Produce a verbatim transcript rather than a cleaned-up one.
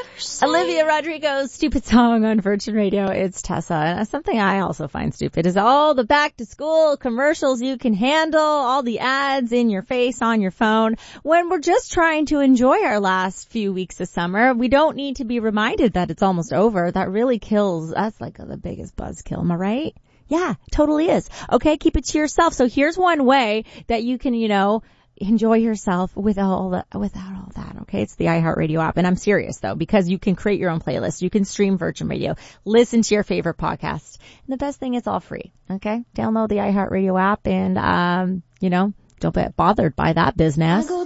Olivia Rodrigo's stupid song on Virgin Radio. It's Tessa. And something I also find stupid is all the back to school commercials you can handle, all the ads in your face on your phone. When we're just trying to enjoy our last few weeks of summer, we don't need to be reminded that it's almost over. That really kills. That's like the biggest buzzkill. Am I right? Yeah, totally is. Okay, keep it to yourself. So here's one way that you can, you know, enjoy yourself with all the, without all that. Okay. It's the iHeartRadio app. And I'm serious though, because you can create your own playlist. You can stream Virgin Radio, listen to your favorite podcast. And the best thing, it's all free. Okay. Download the iHeartRadio app and, um, you know, don't get bothered by that business.